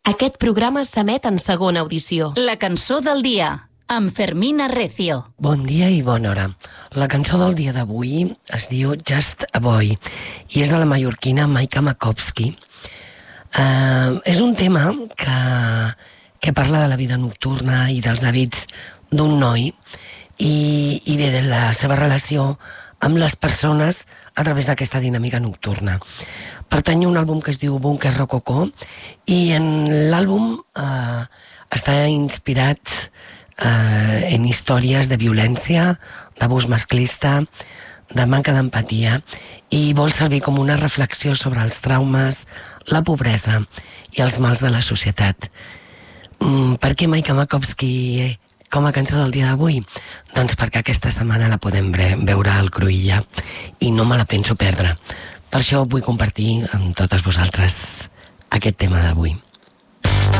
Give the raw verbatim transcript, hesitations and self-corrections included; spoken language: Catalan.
Aquest programa s'emet en segona audició. La cançó del dia, amb Fermina Recio. Bon dia i bona hora. La cançó del dia d'avui es diu Just a Boy i és de la mallorquina Maika Makovsky. Uh, és un tema que, que parla de la vida nocturna i dels hàbits d'un noi i, i bé, de la seva relació amb les persones a través d'aquesta dinàmica nocturna. Pertany a un àlbum que es diu Bunker Rococó i en l'àlbum eh, està inspirat eh, en històries de violència, d'abús masclista, de manca d'empatia i vol servir com una reflexió sobre els traumes, la pobresa i els mals de la societat. Mm, per què Maika Makovsky com a cançó del dia d'avui? Doncs perquè aquesta setmana la podem veure al Cruïlla i no me la penso perdre. Per això vull compartir amb totes vosaltres aquest tema d'avui.